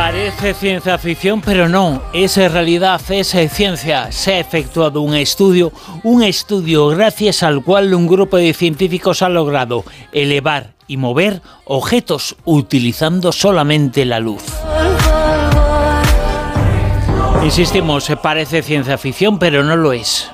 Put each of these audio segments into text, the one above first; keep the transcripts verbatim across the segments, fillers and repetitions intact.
Parece ciencia ficción, pero no, es realidad, es ciencia. Se ha efectuado un estudio, un estudio gracias al cual un grupo de científicos ha logrado elevar y mover objetos utilizando solamente la luz. Insistimos, parece ciencia ficción, pero no lo es.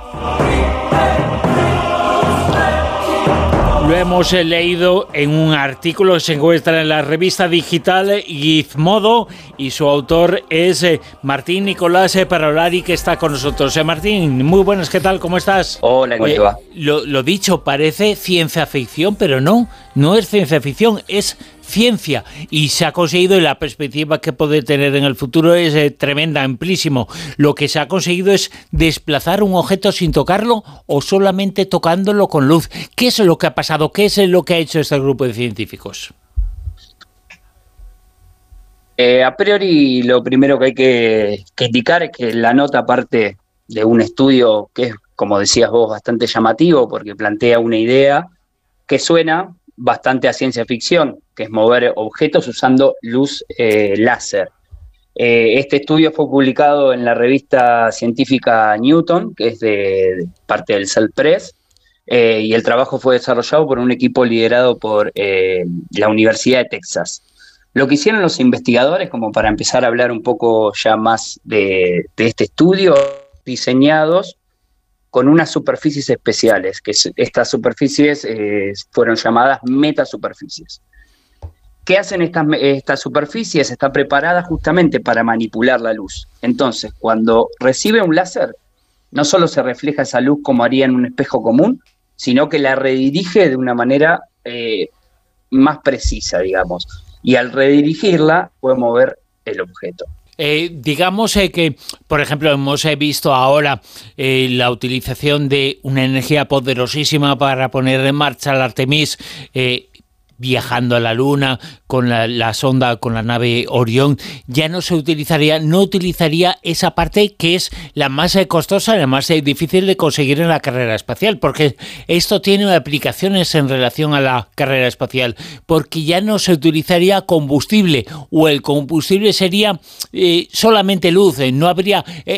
Lo hemos leído en un artículo que se encuentra en la revista digital Gizmodo y su autor es eh, Martín Nicolás eh, Parolari, que está con nosotros. Eh, Martín, muy buenas, ¿qué tal? ¿Cómo estás? Hola, ¿cómo te va? Lo, lo dicho, parece ciencia ficción, pero no, no es ciencia ficción, es ciencia, y se ha conseguido, y la perspectiva que puede tener en el futuro es eh, tremenda, amplísimo. Lo que se ha conseguido es desplazar un objeto sin tocarlo o solamente tocándolo con luz. ¿Qué es lo que ha pasado? ¿Qué es lo que ha hecho este grupo de científicos? Eh, a priori, lo primero que hay que, que indicar es que la nota parte de un estudio que es, como decías vos, bastante llamativo, porque plantea una idea que suena bastante a ciencia ficción, que es mover objetos usando luz eh, láser. Eh, este estudio fue publicado en la revista científica Newton, que es de, de parte del Cell Press, eh, y el trabajo fue desarrollado por un equipo liderado por eh, la Universidad de Texas. Lo que hicieron los investigadores, como para empezar a hablar un poco ya más de, de este estudio, diseñados con unas superficies especiales, que estas superficies eh, fueron llamadas metasuperficies. ¿Qué hacen estas, estas superficies? Está preparada justamente para manipular la luz. Entonces, cuando recibe un láser, no solo se refleja esa luz como haría en un espejo común, sino que la redirige de una manera eh, más precisa, digamos. Y al redirigirla, puede mover el objeto. Eh, digamos eh, que, por ejemplo, hemos eh, visto ahora eh, la utilización de una energía poderosísima para poner en marcha el Artemis, eh, viajando a la Luna con la, la sonda, con la nave Orión. Ya no se utilizaría, no utilizaría esa parte que es la más eh, costosa, la más eh, difícil de conseguir en la carrera espacial, porque esto tiene aplicaciones en relación a la carrera espacial, porque ya no se utilizaría combustible, o el combustible sería eh, solamente luz, eh, no habría... Eh,